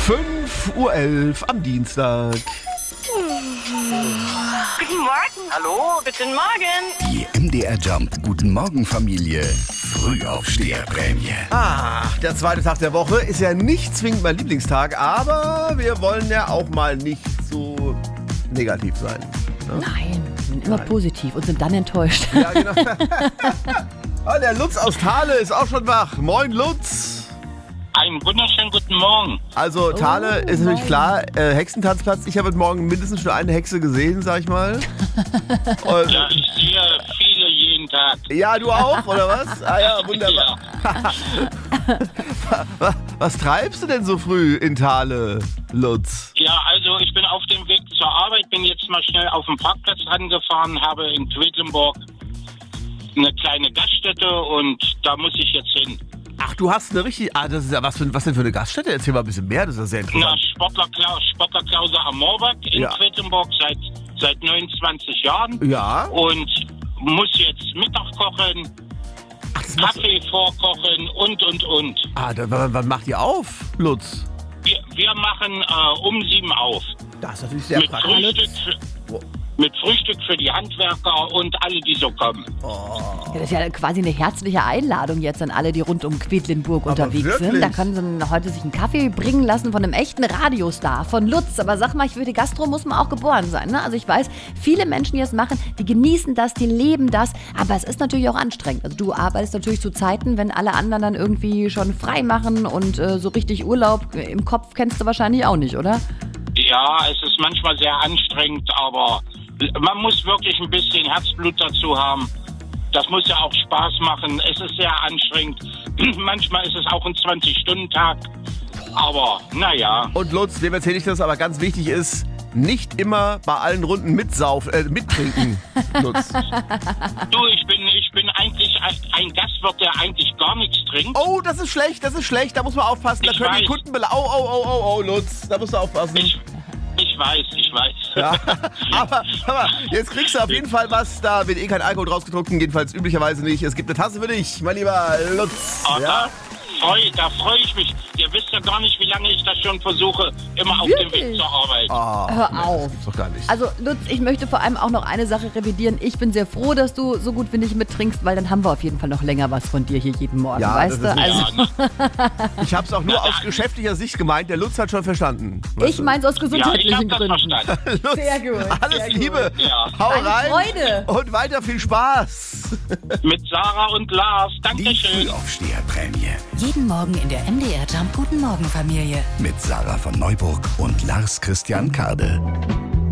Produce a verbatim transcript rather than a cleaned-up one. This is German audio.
fünf Uhr elf am Dienstag. Guten Morgen. Hallo, guten Morgen. Die M D R Jump Guten Morgen Familie Frühaufsteherprämie. Ach, der zweite Tag der Woche ist ja nicht zwingend mein Lieblingstag, aber wir wollen ja auch mal nicht so negativ sein. Ne? Nein, wir sind immer Nein. positiv und sind dann enttäuscht. Ja, genau. Ah, der Lutz aus Thale ist auch schon wach. Moin, Lutz. Einen wunderschönen guten Morgen. Also Thale Oh, ist natürlich nein. klar, äh, Hexentanzplatz. Ich habe heute Morgen mindestens schon eine Hexe gesehen, sag ich mal. Und, Ja, ich sehe viele jeden Tag. ja, du auch, oder was? Ah ja, wunderbar. Was, was treibst du denn so früh in Thale, Lutz? Ja, also ich bin auf dem Weg zur Arbeit, bin jetzt mal schnell auf den Parkplatz rangefahren, habe in Quedlinburg eine kleine Gaststätte und da muss ich jetzt hin. Ach, du hast eine richtig... Ah, das ist ja was, für, was denn für eine Gaststätte? Erzähl mal ein bisschen mehr, das ist ja sehr Na, interessant. Sportler, Klaus, Sportler Klause am Moorberg in Ja. Quedlinburg seit, seit neunundzwanzig Jahren. Ja. Und muss jetzt Mittag kochen, Ach, das machst du- Kaffee vorkochen und, und, und. Ah, da, wann, wann macht ihr auf, Lutz? Wir, wir machen äh, um sieben auf. Das ist natürlich sehr Mit praktisch. Frühstück, für, mit Frühstück für die Handwerker und alle, die so kommen. Ja, das ist ja quasi eine herzliche Einladung jetzt an alle, die rund um Quedlinburg Aber unterwegs wirklich? sind. Da können sie heute sich einen Kaffee bringen lassen von einem echten Radiostar, von Lutz. Aber sag mal, für die Gastro muss man auch geboren sein. Ne? Also ich weiß, viele Menschen, die das machen, die genießen das, die leben das. Aber es ist natürlich auch anstrengend. Also du arbeitest natürlich zu Zeiten, wenn alle anderen dann irgendwie schon frei machen und äh, so richtig Urlaub im Kopf kennst du wahrscheinlich auch nicht, oder? Ja, es ist manchmal sehr anstrengend, aber man muss wirklich ein bisschen Herzblut dazu haben. Das muss ja auch Spaß machen. Es ist sehr anstrengend. Manchmal ist es auch ein zwanzig-Stunden-Tag. Aber, naja. Und Lutz, dem erzähle ich das, aber ganz wichtig ist, nicht immer bei allen Runden mitsaufen, äh, mittrinken, Lutz. Du, ich bin, ich bin eigentlich ein, ein Gastwirt, der eigentlich gar nichts trinkt. Oh, das ist schlecht, das ist schlecht, da muss man aufpassen, da Ich können die weiß. Kunden bela... Oh, oh, oh, oh, oh, Lutz, da musst du aufpassen. Ich, ich weiß, ich weiß. Ja, aber, aber jetzt kriegst du auf jeden Fall was, da wird eh kein Alkohol draus getrunken, jedenfalls üblicherweise nicht. Es gibt eine Tasse für dich, mein lieber Lutz. Aber Ja? da freue da freu ich mich. Ihr wisst ja gar nicht, wie lange ich das schon versuche, immer auf dem Weg zur Arbeit. Ah, Hör nee, auf. Das gibt's doch gar nicht. Also Lutz, ich möchte vor allem auch noch eine Sache revidieren. Ich bin sehr froh, dass du so gut wie nicht mittrinkst, weil dann haben wir auf jeden Fall noch länger was von dir hier jeden Morgen, Ja, weißt das du? ist Also Ja, ne? Ich hab's auch nur aus geschäftlicher Sicht gemeint, der Lutz hat schon verstanden. weißt ich du? meine es aus ja, ich gesundheitlichen habe das Gründen. verstanden. Lutz, Sehr gut, alles sehr gut. Liebe, Ja. hau Eine rein Freude. und weiter viel Spaß. Mit Sarah und Lars. Die Dankeschön. Frühaufsteherprämie Jeden Morgen in der M D R Jump Guten Morgen Familie. mit Sarah von Neuburg und Lars Christian Kade.